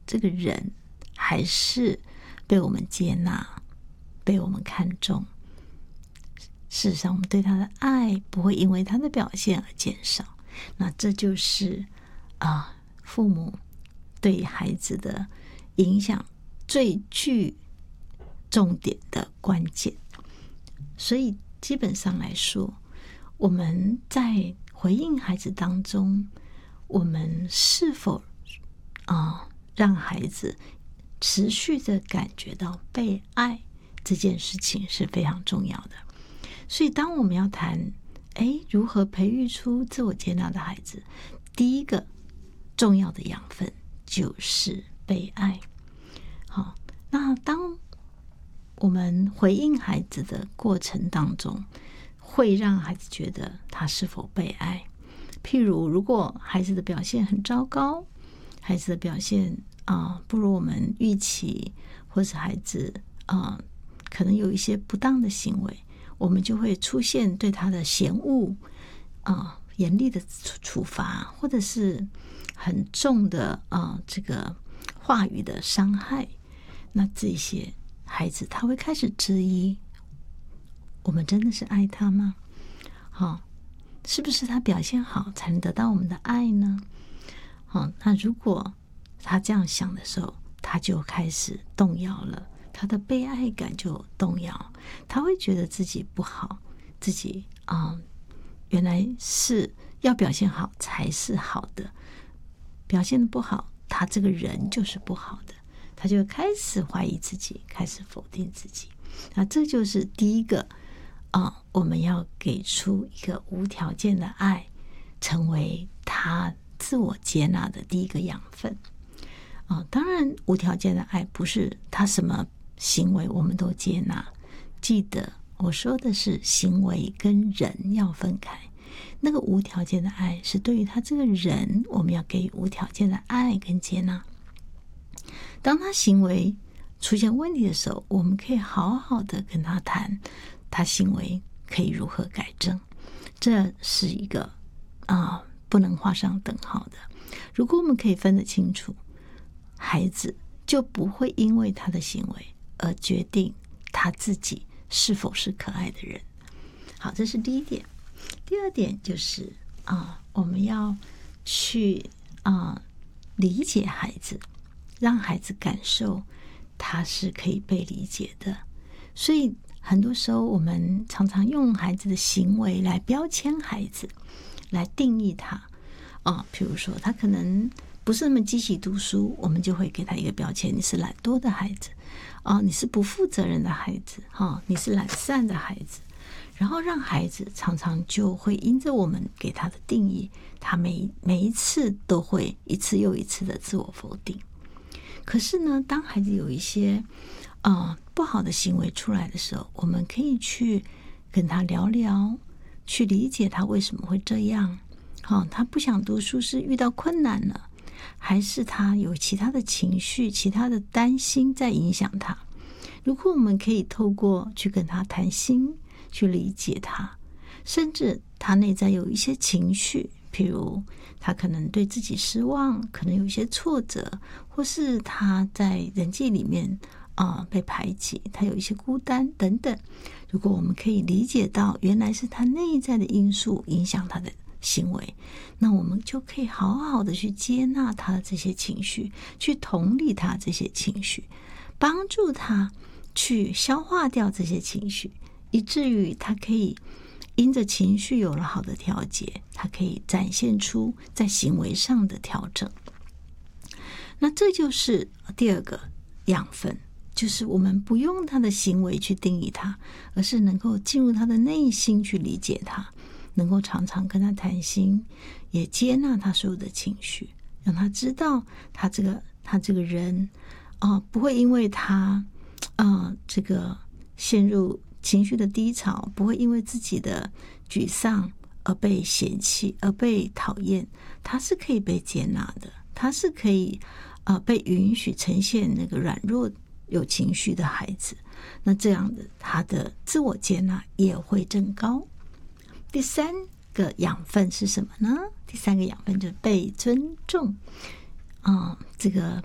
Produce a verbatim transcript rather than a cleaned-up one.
这个人还是被我们接纳，被我们看重。事实上，我们对他的爱不会因为他的表现而减少。那这就是啊，父母对孩子的影响最具重点的关键。所以基本上来说，我们在回应孩子当中，我们是否啊让孩子持续的感觉到被爱，这件事情是非常重要的。所以当我们要谈哎如何培育出自我接纳的孩子，第一个重要的养分就是被爱。好，那当我们回应孩子的过程当中，会让孩子觉得他是否被爱。譬如如果孩子的表现很糟糕，孩子的表现啊、呃、不如我们预期，或者孩子啊、呃、可能有一些不当的行为，我们就会出现对他的嫌恶啊、呃、严厉的处罚，或者是很重的啊、呃、这个话语的伤害。那这些孩子他会开始质疑，我们真的是爱他吗？好，是不是他表现好才能得到我们的爱呢？好，那如果他这样想的时候，他就开始动摇了，他的被爱感就动摇，他会觉得自己不好，自己啊、嗯，原来是要表现好才是好的，表现的不好，他这个人就是不好的，他就开始怀疑自己，开始否定自己。那这就是第一个啊、呃，我们要给出一个无条件的爱，成为他自我接纳的第一个养分啊、呃。当然，无条件的爱不是他什么行为我们都接纳，记得我说的是行为跟人要分开。那个无条件的爱是对于他这个人，我们要给予无条件的爱跟接纳。当他行为出现问题的时候，我们可以好好的跟他谈，他行为可以如何改正。这是一个啊、呃、不能画上等号的。如果我们可以分得清楚，孩子就不会因为他的行为而决定他自己是否是可爱的人。好，这是第一点。第二点就是啊、呃，我们要去啊、呃、理解孩子，让孩子感受他是可以被理解的。所以很多时候我们常常用孩子的行为来标签孩子，来定义他啊。譬如说他可能不是那么积极读书，我们就会给他一个标签，你是懒惰的孩子啊，你是不负责任的孩子啊，你是懒散的孩子。然后让孩子常常就会因着我们给他的定义，他每每一次都会一次又一次的自我否定。可是呢，当孩子有一些呃不好的行为出来的时候，我们可以去跟他聊聊，去理解他为什么会这样。好、哦，他不想读书是遇到困难了，还是他有其他的情绪、其他的担心在影响他？如果我们可以透过去跟他谈心，去理解他，甚至他内在有一些情绪，譬如他可能对自己失望，可能有一些挫折，或是他在人际里面啊、呃、被排挤，他有一些孤单等等。如果我们可以理解到原来是他内在的因素影响他的行为，那我们就可以好好的去接纳他的这些情绪，去同理他这些情绪，帮助他去消化掉这些情绪，以至于他可以因着情绪有了好的调节，他可以展现出在行为上的调整。那这就是第二个养分，就是我们不用他的行为去定义他，而是能够进入他的内心去理解他，能够常常跟他谈心，也接纳他所有的情绪，让他知道他这个他这个人啊、呃，不会因为他呃这个陷入情绪的低潮，不会因为自己的沮丧而被嫌弃，而被讨厌。他是可以被接纳的，他是可以呃被允许呈现那个软弱有情绪的孩子。那这样的他的自我接纳也会增高。第三个养分是什么呢？第三个养分就是被尊重啊、呃，这个